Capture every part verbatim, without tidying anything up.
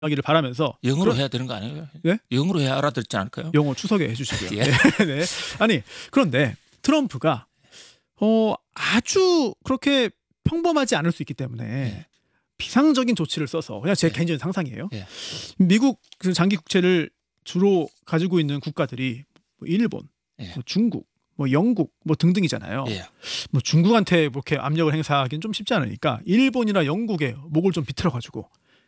하기를 바라면서 영어로 그럼, 해야 되는 거 아니에요? 네? 영어로 해야 알아듣지 않을까요? 영어 추석에 해주시고요. 예. 네, 네. 아니 그런데 트럼프가 어, 아주 그렇게 평범하지 않을 수 있기 때문에 예. 비상적인 조치를 써서 그냥 제 예. 개인적인 상상이에요. 예. 미국 그 장기 국채를 주로 가지고 있는 국가들이 뭐 일본, 예. 뭐 중국, 뭐 영국 뭐 등등이잖아요. 예. 뭐 중국한테 이렇게 압력을 행사하기는 좀 쉽지 않으니까 일본이나 영국에 목을 좀 비틀어 가지고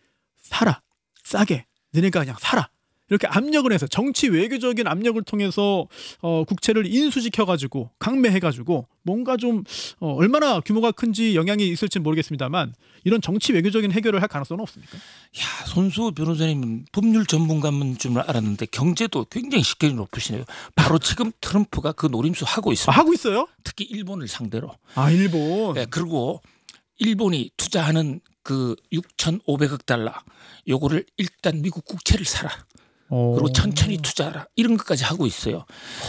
사라 싸게 너네가 그냥 사라 이렇게 압력을 해서 정치 외교적인 압력을 통해서 어, 국채를 인수시켜 가지고 강매해 가지고 뭔가 좀 어, 얼마나 규모가 큰지 영향이 있을지 모르겠습니다만 이런 정치 외교적인 해결을 할 가능성은 없습니까? 야, 손수호 변호사님은 법률 전문가인 줄 알았는데 경제도 굉장히 식견이 높으시네요. 바로 지금 트럼프가 그 노림수 하고 있습니다. 아, 하고 있어요? 특히 일본을 상대로. 아, 일본. 네, 그리고 일본이 투자하는 그 육천오백억 달러 요거를 일단 미국 국채를 사라. 오. 그리고 천천히 투자하라. 이런 것까지 하고 있어요.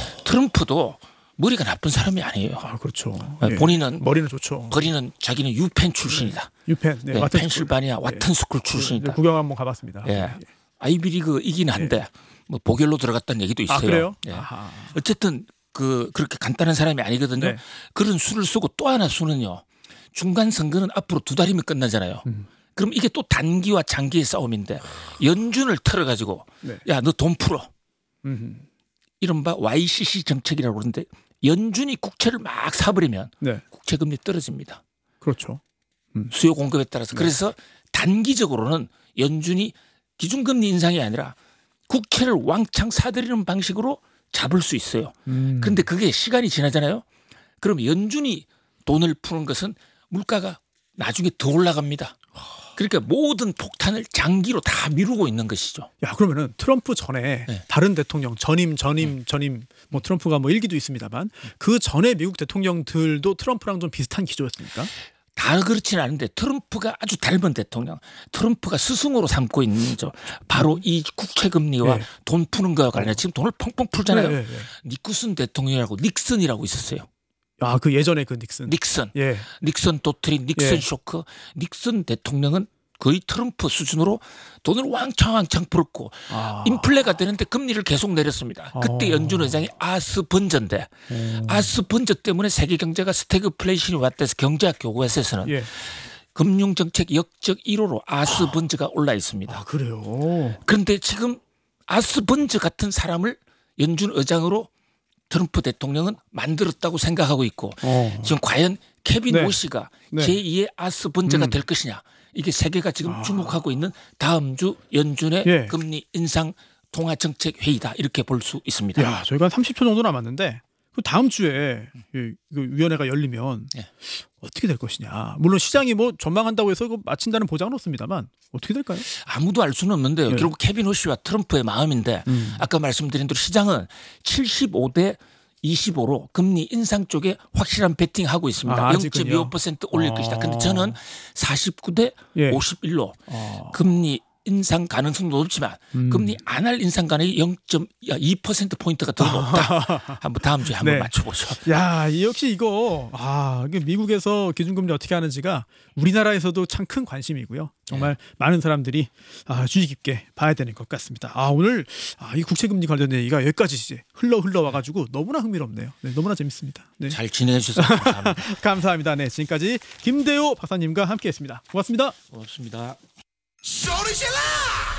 트럼프도 머리가 나쁜 사람이 아니에요. 아, 그렇죠. 네, 본인은 머리는 좋죠. 본인은 자기는 유펜 출신이다. 유펜, 네, 네, 와튼 펜실바니아 스쿨. 와튼 스쿨 출신이다. 네, 구경 한번 가봤습니다. 예. 아이비리그이긴 한데 뭐 보결로 들어갔다는 얘기도 있어요. 아, 그래요? 예. 아하. 어쨌든 그 그렇게 간단한 사람이 아니거든요. 네. 그런 수를 쓰고 또 하나 수는요. 중간 선거는 앞으로 두 달이면 끝나잖아요. 음. 그럼 이게 또 단기와 장기의 싸움인데 연준을 털어가지고 네. 야, 너 돈 풀어. 음흠. 이른바 와이씨씨 정책이라고 그러는데 연준이 국채를 막 사버리면 네. 국채 금리 떨어집니다. 그렇죠. 음. 수요 공급에 따라서. 네. 그래서 단기적으로는 연준이 기준금리 인상이 아니라 국채를 왕창 사들이는 방식으로 잡을 수 있어요. 음. 그런데 그게 시간이 지나잖아요. 그럼 연준이 돈을 푸는 것은 물가가 나중에 더 올라갑니다. 그러니까 모든 폭탄을 장기로 다 미루고 있는 것이죠. 야, 그러면은 트럼프 전에 네. 다른 대통령 전임 전임 네. 전임 뭐 트럼프가 뭐 일기도 있습니다만 그 전에 미국 대통령들도 트럼프랑 좀 비슷한 기조였습니까? 다 그렇지는 않은데 트럼프가 아주 닮은 대통령, 트럼프가 스승으로 삼고 있는 저 바로 이 국채 금리와 네. 돈 푸는 거와 관련해 지금 돈을 펑펑 풀잖아요. 네, 네, 네. 니크슨 대통령이라고 닉슨이라고 있었어요. 아, 그 예전에 그 닉슨. 닉슨, 예. 닉슨 도트린, 닉슨 예. 쇼크. 닉슨 대통령은 거의 트럼프 수준으로 돈을 왕창왕창 풀었고 아. 인플레가 되는데 금리를 계속 내렸습니다. 그때 아. 연준 의장이 아스 번저인데 음. 아스 번저 때문에 세계 경제가 스태그플레이션이 왔다해서 경제학 교과서에서는 예. 금융정책 역적 일 호로 아스 번저가 올라 있습니다. 아, 그래요. 그런데 지금 아스 번저 같은 사람을 연준 의장으로 트럼프 대통령은 만들었다고 생각하고 있고 어. 지금 과연 케빈 네. 오시가 네. 제이의 아스 번저가 음. 될 것이냐. 이게 세계가 지금 아. 주목하고 있는 다음 주 연준의 예. 금리 인상 통화정책 회의다. 이렇게 볼 수 있습니다. 야, 저희가 한 삼십 초 정도 남았는데 그 다음 주에 이, 그 위원회가 열리면 예. 어떻게 될 것이냐. 물론 시장이 뭐 전망한다고 해서 이거 마친다는 보장은 없습니다만 어떻게 될까요? 아무도 알 수는 없는데요. 네. 결국 케빈 호시와 트럼프의 마음인데 음. 아까 말씀드린 대로 시장은 칠십오 대 이십오로 금리 인상 쪽에 확실한 베팅하고 있습니다. 아, 영 점 이오 퍼센트 올릴 아. 것이다. 그런데 저는 사십구 대 예. 오십일로 아. 금리 인상 가능성도 높지만 음. 금리 안 할 인상 가능성이 영 점 이 퍼센트 포인트가 더 높다. 한번 다음 주에 한번 네. 맞춰보죠. 야, 이 역시 이거 아, 이게 미국에서 기준금리 어떻게 하는지가 우리나라에서도 참 큰 관심이고요. 정말 네. 많은 사람들이 아, 주의 깊게 봐야 되는 것 같습니다. 아, 오늘 아, 이 국채금리 관련 얘기가 여기까지 이제 흘러 흘러 와가지고 너무나 흥미롭네요. 네, 너무나 재밌습니다. 네. 잘 진행해 주셔서 감사합니다. 감사합니다. 네, 지금까지 김대호 박사님과 함께했습니다. 고맙습니다. 고맙습니다. 소리 질러!